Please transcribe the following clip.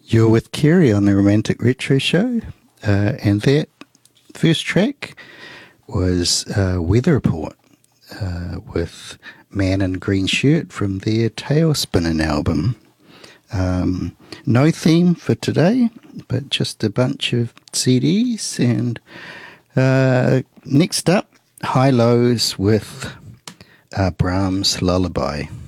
You're with Kerry on the Romantic Retro Show, and that first track was Weather Report with Man in Green Shirt from their Tail Spinning album. No theme for today, but just a bunch of CDs. And next up, High Lows with Brahms' Lullaby.